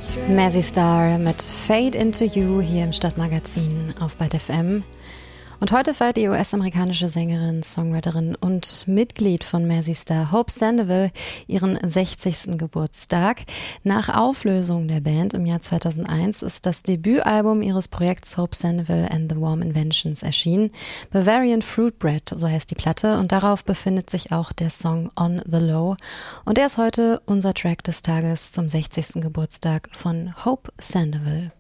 Mazzy Star mit Fade Into You hier im Stadtmagazin auf Byte FM. Und heute feiert die US-amerikanische Sängerin, Songwriterin und Mitglied von Mazzy Star, Hope Sandoval, ihren 60. Geburtstag. Nach Auflösung der Band im Jahr 2001 ist das Debütalbum ihres Projekts Hope Sandoval and the Warm Inventions erschienen. Bavarian Fruit Bread, so heißt die Platte, und darauf befindet sich auch der Song On the Low. Und der ist heute unser Track des Tages zum 60. Geburtstag von Hope Sandoval.